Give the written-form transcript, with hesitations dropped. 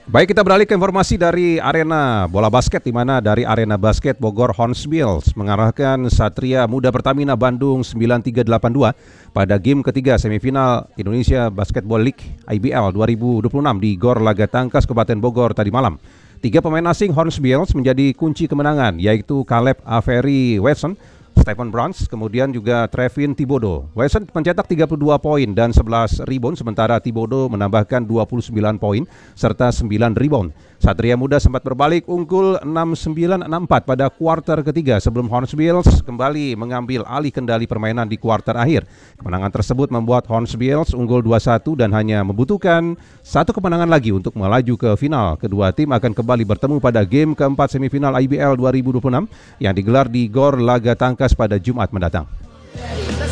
Baik, kita beralih ke informasi dari arena bola basket, di mana dari arena basket Bogor Hornbills mengarahkan Satria Muda Pertamina Bandung 9382 pada game ketiga semifinal Indonesia Basketball League IBL 2026 di Gor Laga Tangkas, Kabupaten Bogor tadi malam. 3 pemain asing Hornbills menjadi kunci kemenangan, yaitu Caleb Avery Wesson, Stephen Bruns, kemudian juga Trevin Thibodeau. Wesson mencetak 32 poin dan 11 rebound, sementara Thibodeau menambahkan 29 poin serta 9 rebound. Satria Muda sempat berbalik unggul 6-9-6-4 pada kuarter ketiga sebelum Hornbills kembali mengambil alih kendali permainan di kuarter akhir. Kemenangan tersebut membuat Hornbills unggul 2-1 dan hanya membutuhkan satu kemenangan lagi untuk melaju ke final. Kedua tim akan kembali bertemu pada game keempat semifinal IBL 2026 yang digelar di Gor Laga Tangkas pada Jumat mendatang.